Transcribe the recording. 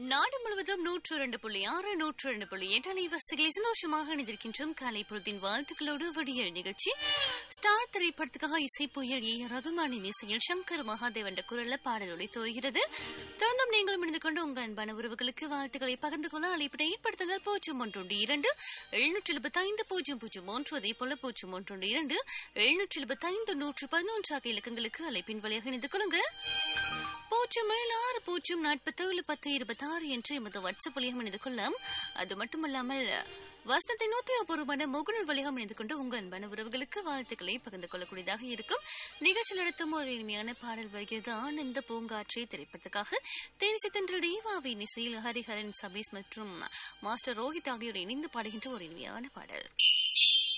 நாடு முழுவதும் 102.6 102.8 அலைவரிசைகளை சந்தோஷமாக இணைந்திருக்கின்றோம். காலை பொழுதின் வாழ்த்துக்களோடு விடியல் நிகழ்ச்சி. ஸ்டார் திரைப்படத்துக்காக இசை புயல் ரகுமானின் இசையில் சங்கர் மகாதேவன் குரல்ல பாடல் ஒலித்து வருகிறது. தொடர்ந்தும் நீங்களும் இணைந்து கொண்டு உங்கள் அன்பான உறவுகளுக்கு வாழ்த்துக்களை பகிர்ந்து கொள்ள அழைப்பினை ஏற்படுத்துங்கள். 012 775 001 அதே போல 012 775 111 ஆகிய இலக்கங்களுக்கு அழைப்பின் வழியாக இணைந்து கொள்ளுங்க. 076 என்று எமது வாட்ஸ்அப் வழியாக இணைந்து கொள்ளலாம். அது மட்டுமல்லாமல் வசனத்தை நோக்கி அபூர்வமான முகநூல் வழியாக இணைந்து கொண்டு உங்கள் அன்பான உறவுகளுக்கு வாழ்த்துக்களை பகிர்ந்து கொள்ளக்கூடியதாக இருக்கும். நிகழ்ச்சி நடத்தும் ஒரு இனிமையான பாடல் வருகிறது. ஆனந்த பூங்காற்றை திரைப்படத்துக்காக தேனிசை தென்றல் தேவாவின் இசையில் ஹரிஹரன், சபீஸ் மற்றும் மாஸ்டர் ரோஹித் ஆகியோர் இணைந்து பாடுகின்ற ஒரு இனிமையான பாடல்.